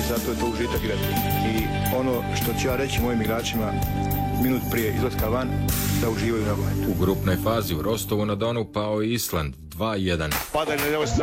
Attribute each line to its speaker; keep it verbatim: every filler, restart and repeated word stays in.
Speaker 1: zato je to užitak igrati. I ono što ću ja reći mojim igračima minut prije izlaska van, da uživaju u nogometu.
Speaker 2: U grupnoj fazi u Rostovu na Donu pao je Island dva jedan.